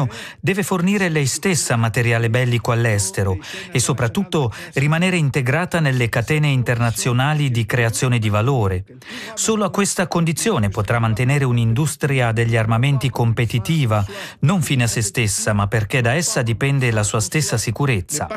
Regno deve fornire lei stessa materiale bellico all'estero e soprattutto rimanere integrata nelle catene internazionali di creazione di valore. Solo a questa condizione potrà mantenere un'industria degli armamenti competitiva, non fine a se stessa, ma perché da essa dipende la sua stessa sicurezza.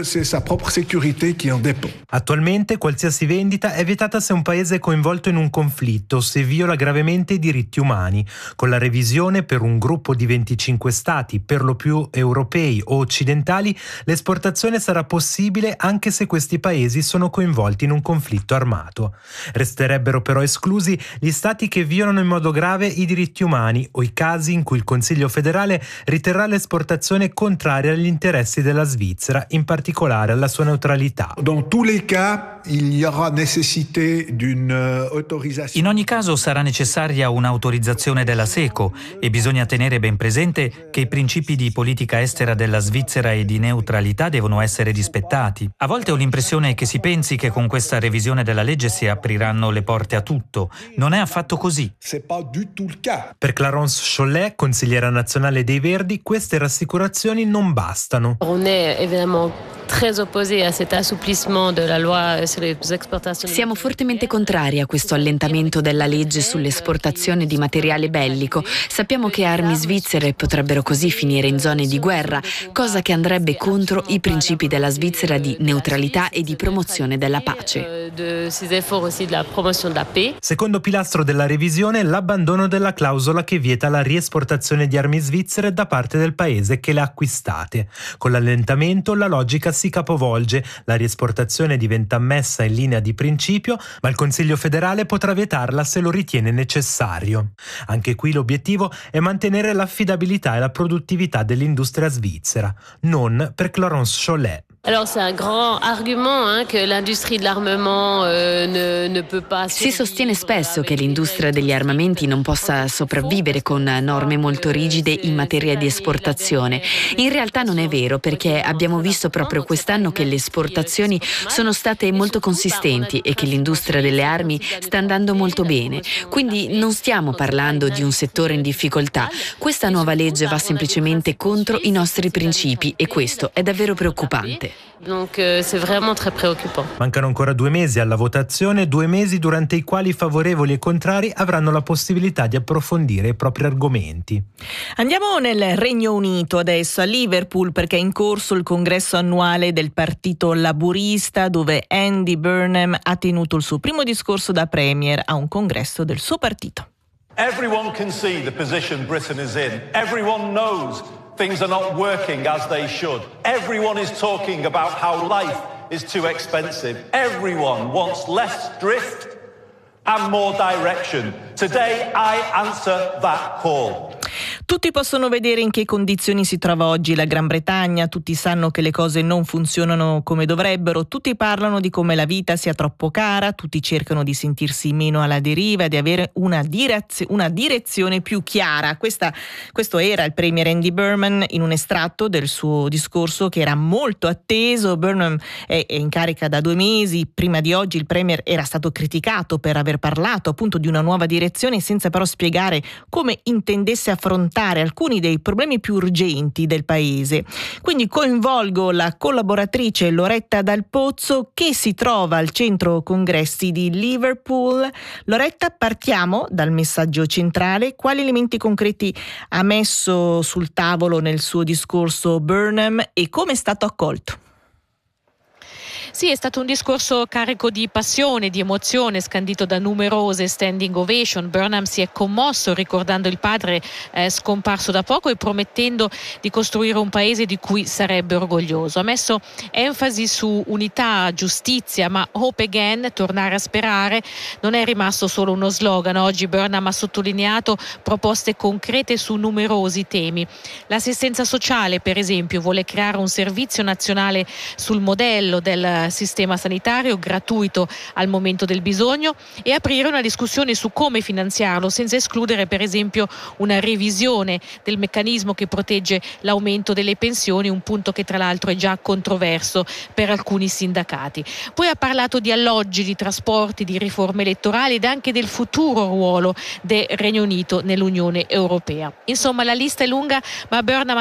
Attualmente qualsiasi vendita è vietata se un paese è coinvolto in un conflitto o se viola gravemente i diritti umani. Con la revisione per un gruppo di 25 stati, per lo più europei o occidentali, l'esportazione sarà possibile anche se questi paesi sono coinvolti in un conflitto armato. Resterebbero però esclusi gli stati che violano in modo grave i diritti umani o i casi in cui il Consiglio federale riterrà l'esportazione contraria agli interessi della Svizzera, in particolare alla sua neutralità. In ogni caso sarà necessaria un'autorizzazione della SECO e bisogna tenere ben presente che i principi di politica estera della Svizzera e di neutralità devono essere rispettati. A volte ho l'impressione che si pensi che con questa revisione della legge si apriranno le porte a tutto. Non è affatto così. Per Clarence Chollet, consigliera nazionale dei Verdi, queste rassicurazioni non bastano. Siamo fortemente contrari a questo allentamento della legge sull'esportazione di materiale bellico. Sappiamo che armi svizzere potrebbero così finire in zone di guerra, cosa che andrebbe contro i principi della Svizzera di neutralità e di promozione della pace. Secondo pilastro della revisione, l'abbandono della clausola che vieta la riesportazione di armi svizzere da parte del paese che le ha acquistate. Con l'allentamento la logica si capovolge, la riesportazione diventa ammessa in linea di principio, ma il Consiglio federale potrà vietarla se lo ritiene necessario. Anche qui l'obiettivo è mantenere l'affidabilità e la produttività dell'industria svizzera, non per Clarence Chollet. Si sostiene spesso che l'industria degli armamenti non possa sopravvivere con norme molto rigide in materia di esportazione. In realtà non è vero, perché abbiamo visto proprio quest'anno che le esportazioni sono state molto consistenti e che l'industria delle armi sta andando molto bene. Quindi non stiamo parlando di un settore in difficoltà. Questa nuova legge va semplicemente contro i nostri principi e questo è davvero preoccupante. Mancano ancora 2 mesi alla votazione, 2 mesi durante i quali i favorevoli e contrari avranno la possibilità di approfondire i propri argomenti. Andiamo nel Regno Unito adesso, a Liverpool, perché è in corso il congresso annuale del Partito Laburista, dove Andy Burnham ha tenuto il suo primo discorso da premier a un congresso del suo partito. Everyone can see the position Britain is in. Everyone knows things are not working as they should. Everyone is talking about how life is too expensive. Everyone wants less drift and more direction. Today I answer that call. Tutti possono vedere in che condizioni si trova oggi la Gran Bretagna, tutti sanno che le cose non funzionano come dovrebbero, tutti parlano di come la vita sia troppo cara, tutti cercano di sentirsi meno alla deriva e di avere una direzione più chiara. Questo era il premier Andy Burnham in un estratto del suo discorso che era molto atteso. Burnham è in carica da 2 mesi, prima di oggi il premier era stato criticato per aver parlato appunto di una nuova direzione senza però spiegare come intendesse affrontare alcuni dei problemi più urgenti del paese. Quindi coinvolgo la collaboratrice Loretta Dal Pozzo, che si trova al centro congressi di Liverpool. Loretta, partiamo dal messaggio centrale. Quali elementi concreti ha messo sul tavolo nel suo discorso Burnham e come è stato accolto? Sì, è stato un discorso carico di passione, di emozione, scandito da numerose standing ovation. Burnham si è commosso ricordando il padre scomparso da poco e promettendo di costruire un paese di cui sarebbe orgoglioso. Ha messo enfasi su unità, giustizia, ma hope again, tornare a sperare, non è rimasto solo uno slogan. Oggi Burnham ha sottolineato proposte concrete su numerosi temi. L'assistenza sociale, per esempio, vuole creare un servizio nazionale sul modello del sistema sanitario gratuito al momento del bisogno e aprire una discussione su come finanziarlo, senza escludere per esempio una revisione del meccanismo che protegge l'aumento delle pensioni, un punto che tra l'altro è già controverso per alcuni sindacati. Poi ha parlato di alloggi, di trasporti, di riforme elettorali ed anche del futuro ruolo del Regno Unito nell'Unione Europea. Insomma, la lista è lunga, ma Burnham